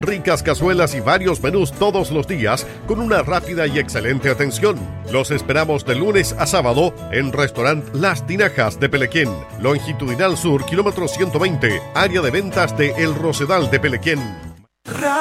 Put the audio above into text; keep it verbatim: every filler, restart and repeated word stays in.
ricas cazuelas y varios menús todos los días con una rápida y excelente atención. Los esperamos de lunes a sábado en Restaurant Las Tinajas de Pelequén, Longitudinal Sur, kilómetro ciento veinte, área de ventas de El Rosedal de Pelequén.